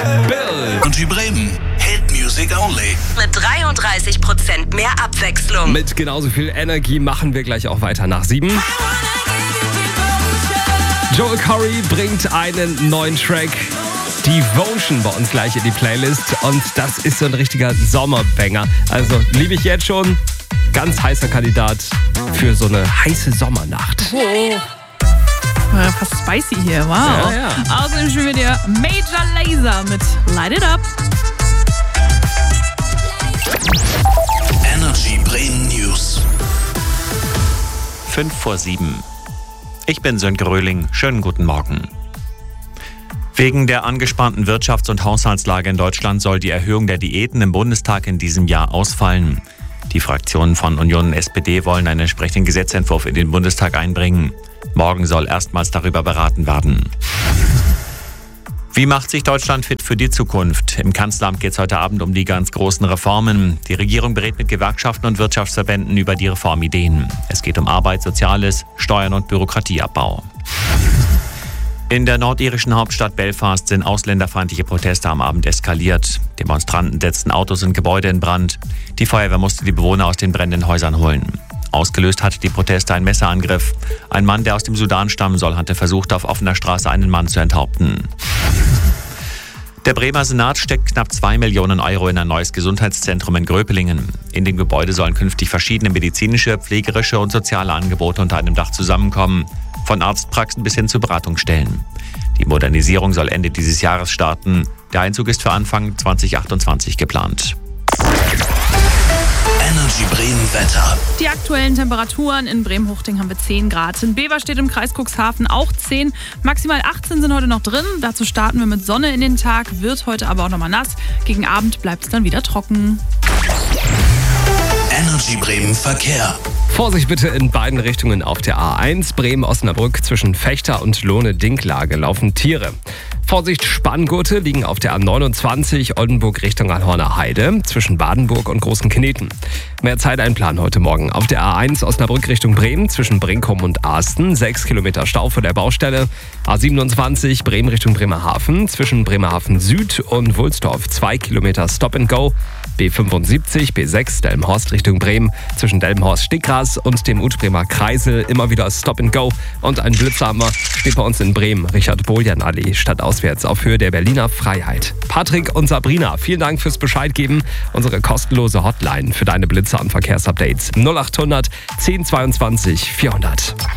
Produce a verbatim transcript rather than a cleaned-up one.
Bill. Energy Bremen. Hit Music Only. Mit dreiunddreißig Prozent mehr Abwechslung. Mit genauso viel Energie machen wir gleich auch weiter nach sieben. Joel Corry bringt einen neuen Track, Devotion, bei uns gleich in die Playlist. Und das ist so ein richtiger Sommerbanger. Also liebe ich jetzt schon. Ganz heißer Kandidat für so eine heiße Sommernacht. Oh. Ja, fast spicy hier, wow. Ja, ja. Außerdem spielen wir dir Major Lazer mit Light It Up. Energy Bremen News. Fünf vor sieben. Ich bin Sönke Röhling. Schönen guten Morgen. Wegen der angespannten Wirtschafts- und Haushaltslage in Deutschland soll die Erhöhung der Diäten im Bundestag in diesem Jahr ausfallen. Die Fraktionen von Union und S P D wollen einen entsprechenden Gesetzentwurf in den Bundestag einbringen. Morgen soll erstmals darüber beraten werden. Wie macht sich Deutschland fit für die Zukunft? Im Kanzleramt geht es heute Abend um die ganz großen Reformen. Die Regierung berät mit Gewerkschaften und Wirtschaftsverbänden über die Reformideen. Es geht um Arbeit, Soziales, Steuern und Bürokratieabbau. In der nordirischen Hauptstadt Belfast sind ausländerfeindliche Proteste am Abend eskaliert. Demonstranten setzten Autos und Gebäude in Brand. Die Feuerwehr musste die Bewohner aus den brennenden Häusern holen. Ausgelöst hatte die Proteste ein Messerangriff. Ein Mann, der aus dem Sudan stammen soll, hatte versucht, auf offener Straße einen Mann zu enthaupten. Der Bremer Senat steckt knapp zwei Millionen Euro in ein neues Gesundheitszentrum in Gröpelingen. In dem Gebäude sollen künftig verschiedene medizinische, pflegerische und soziale Angebote unter einem Dach zusammenkommen. Von Arztpraxen bis hin zu Beratungsstellen. Die Modernisierung soll Ende dieses Jahres starten. Der Einzug ist für Anfang zwanzig achtundzwanzig geplant. Energy Bremen Wetter. Die aktuellen Temperaturen in Bremen-Huchting haben wir zehn Grad. In Beverstedt im Kreis Cuxhaven auch zehn. Maximal achtzehn sind heute noch drin. Dazu starten wir mit Sonne in den Tag, wird heute aber auch nochmal nass. Gegen Abend bleibt es dann wieder trocken. Energy Bremen Verkehr. Vorsicht bitte in beiden Richtungen auf der A eins. Bremen-Osnabrück zwischen Fechter und Lohne-Dinklage laufen Tiere. Vorsicht, Spanngurte liegen auf der A neunundzwanzig Oldenburg Richtung Alhorner Heide zwischen Badenburg und Großen Kneten. Mehr Zeiteinplan heute Morgen. Auf der A eins Osnabrück Richtung Bremen zwischen Brinkum und Asten. sechs Kilometer Stau vor der Baustelle. A siebenundzwanzig Bremen Richtung Bremerhaven zwischen Bremerhaven Süd und Wulsdorf. zwei Kilometer Stop and Go. B fünfundsiebzig, B sechs Delmenhorst Richtung Bremen zwischen Delmenhorst-Stickgras und dem Utbremer Kreisel immer wieder Stop and Go. Und ein Blitzhammer steht bei uns in Bremen, Richard-Boljan-Allee, stadtauswärts auf Höhe der Berliner Freiheit. Patrick und Sabrina, vielen Dank fürs Bescheid geben. Unsere kostenlose Hotline für deine Blitzer und Verkehrsupdates null acht hundert zehn zweiundzwanzig vierhundert.